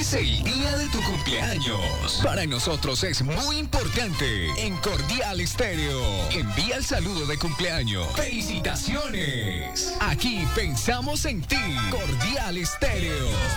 es el día de tu cumpleaños. Para nosotros es muy importante. En Cordial Estéreo, envía el saludo de cumpleaños. ¡Felicitaciones! Aquí pensamos en ti. Cordial Estéreo.